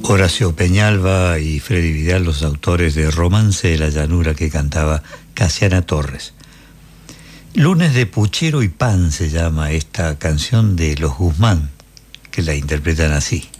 Horacio Peñalba y Freddy Vidal, los autores de Romance de la Llanura, que cantaba Casiana Torres. Lunes de Puchero y Pan se llama esta canción de Los Guzmán, que la interpretan así.